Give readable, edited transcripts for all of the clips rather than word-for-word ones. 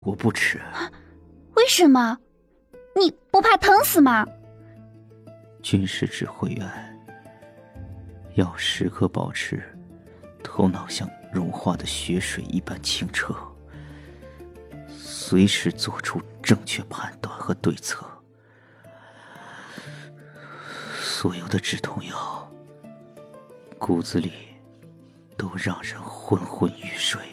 我不吃。 为什么？你不怕疼死吗？ 军事指挥员要时刻保持头脑像融化的雪水一般清澈，随时做出正确判断和对策。所有的止痛药骨子里都让人昏昏欲睡。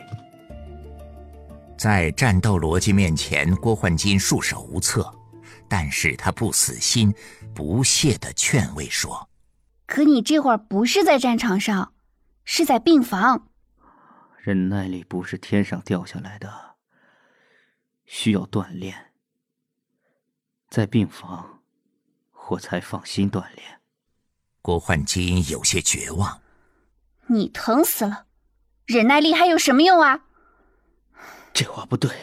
在战斗逻辑面前，郭焕金束手无策，但是他不死心，不懈地劝慰说： 可你这会儿不是在战场上，是在病房。 忍耐力不是天上掉下来的，需要锻炼。在病房，我才放心锻炼。 郭焕金有些绝望。 你疼死了，忍耐力还有什么用啊？ 这话不对，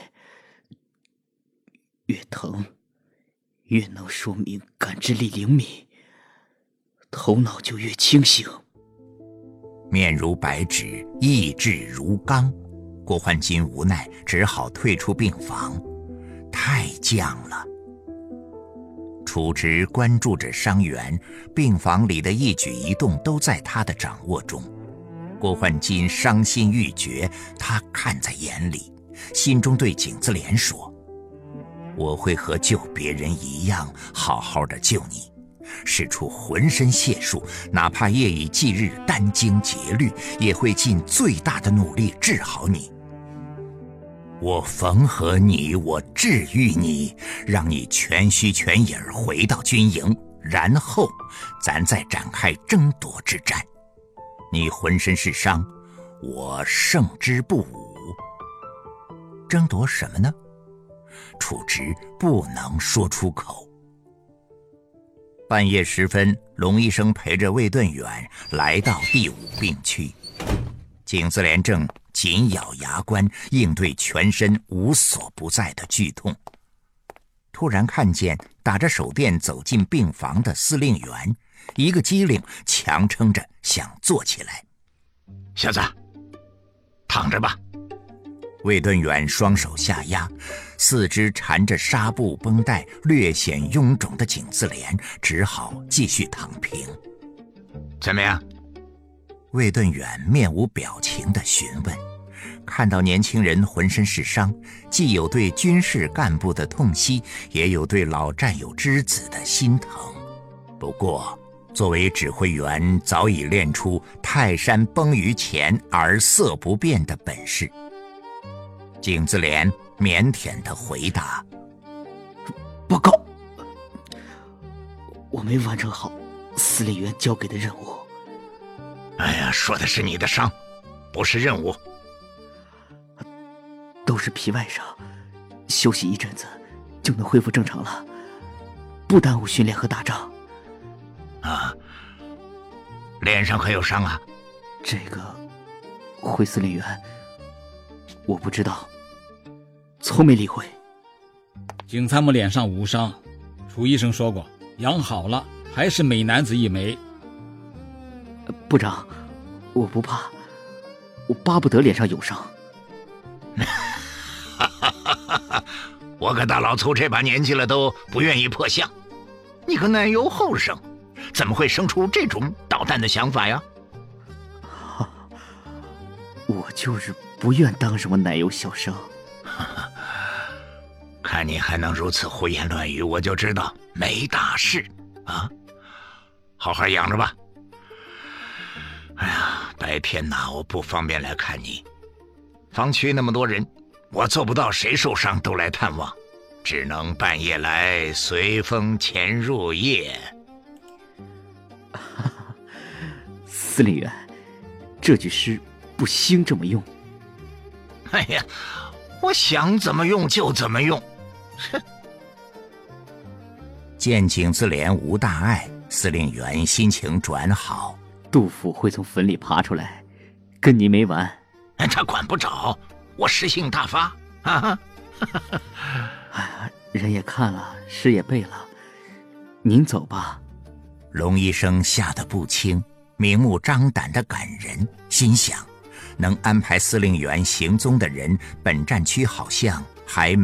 越疼越能说明感知力灵敏，头脑就越清醒。 面如白纸，意志如钢，郭焕金无奈只好退出病房。太犟了。楚直关注着伤员，病房里的一举一动都在他的掌握中。郭焕金伤心欲绝，他看在眼里，心中对景自怜说：我会和救别人一样，好好的救你，使出浑身解数，哪怕夜以继日，殚精竭虑，也会尽最大的努力治好你。我缝合你，我治愈你，让你全虚全影回到军营，然后咱再展开争夺之战。你浑身是伤，我胜之不武。争夺什么呢？楚直不能说出口。半夜时分，龙医生陪着魏盾远来到第5病区。景自怜正紧咬牙关，应对全身无所不在的剧痛。突然看见打着手电走进病房的司令员，一个机灵，强撑着想坐起来。 小子，躺着吧。 魏盾远双手下压，四肢缠着纱布绷带，略显臃肿的景自怜只好继续躺平。 怎么样？ 魏盾远面无表情地询问。看到年轻人浑身是伤，既有对军事干部的痛惜，也有对老战友之子的心疼。不过作为指挥员，早已练出泰山崩于前而色不变的本事。景自怜腼腆地回答： 报告，我没完成好司令员交给的任务。 哎呀，说的是你的伤，不是任务。 都是皮外伤，休息一阵子就能恢复正常了，不耽误训练和打仗。 啊，脸上可有伤啊？ 这个，回司令员，我不知道，从没理会。 景参谋脸上无伤，楚医生说过，养好了还是美男子一枚。 部长，我不怕，我巴不得脸上有伤。 我个大老粗这把年纪了都不愿意破相，你个奶油后生，怎么会生出这种捣蛋的想法呀？ 我就是不愿当什么奶油小生。 看你还能如此胡言乱语，我就知道没大事啊！好好养着吧。哎呀，白天呐，我不方便来看你，防区那么多人，我做不到谁受伤都来探望，只能半夜来随风潜入夜。 司令员，这句诗不兴这么用。 哎呀，我想怎么用就怎么用。 见景自怜无大碍，司令员心情转好。 杜甫会从坟里爬出来，跟您没完。 他管不着，我诗性大发啊！ 哎呀，人也看了，诗也背了，您走吧。 龙医生吓得不轻，明目张胆的感人，心想能安排司令员行踪的人，本战区好像还